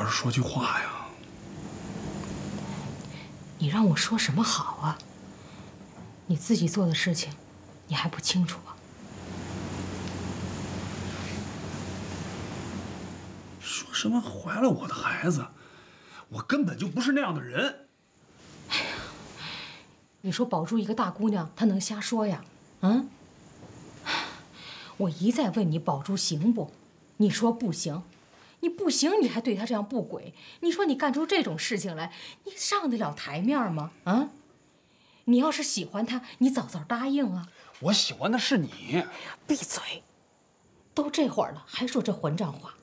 说句话呀。 你让我说什么好啊？你自己做的事情，你还不清楚啊？ 说什么怀了我的孩子，我根本就不是那样的人。 哎呀，你说保住一个大姑娘，她能瞎说呀？啊？我一再问你保住行不？你说不行。你不行，你还对她这样不轨？你说你干出这种事情来，你上得了台面吗？啊？你要是喜欢她，你早早答应啊！ 我喜欢的是你。哎呀， 闭嘴！都这会儿了，还说这混账话。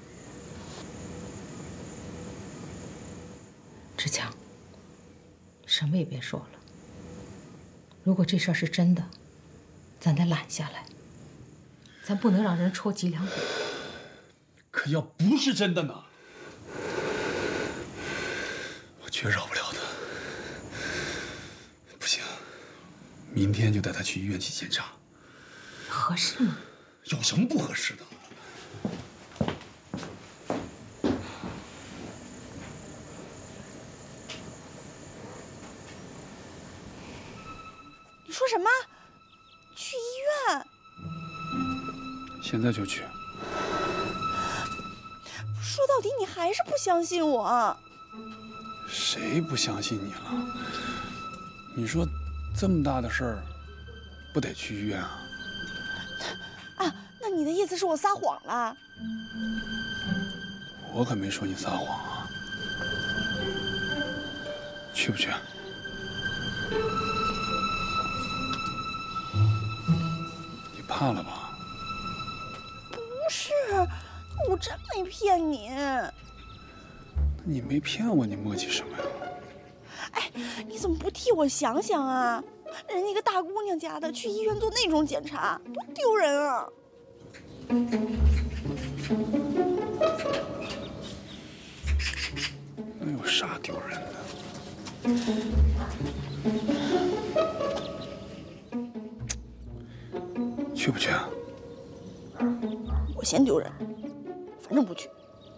志强，什么也别说了。如果这事儿是真的，咱得揽下来，咱不能让人戳脊梁骨。 可要不是真的呢，我绝饶不了他。不行，明天就带他去医院去检查。 合适吗？ 有什么不合适的？ 你说什么？去医院？ 现在就去。 说到底，你还是不相信我。 谁不相信你了？你说这么大的事儿，不得去医院啊？ 啊，那你的意思是我撒谎了？ 我可没说你撒谎啊。去不去？你怕了吧？ 不是，我真没骗你。 你没骗我，你磨叽什么呀？ 哎，你怎么不替我想想啊？人家一个大姑娘家的，去医院做那种检查，多丢人啊！ 那有啥丢人的？去不去啊？ 我嫌丢人，反正不去。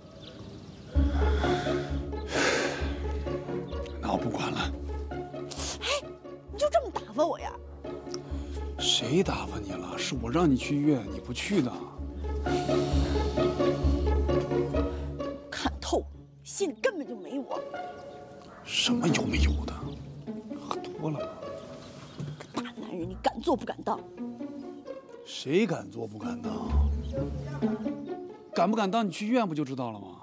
那我不管了。 哎，你就这么打发我呀？ 谁打发你了？是我让你去医院，你不去的。 看透，心里根本就没我。 什么有没有的？喝多了吧？ 个大男人，你敢做不敢当？ 谁敢做不敢当？敢不敢当？你去医院不就知道了吗？